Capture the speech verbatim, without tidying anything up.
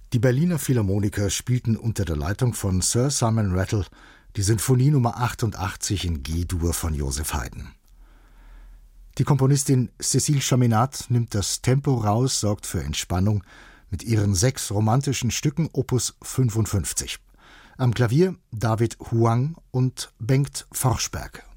Die Berliner Philharmoniker spielten unter der Leitung von Sir Simon Rattle die Sinfonie Nummer achtundachtzig in G-Dur von Joseph Haydn. Die Komponistin Cécile Chaminade nimmt das Tempo raus, sorgt für Entspannung mit ihren sechs romantischen Stücken Opus fünfundfünfzig. Am Klavier David Huang und Bengt Forsberg.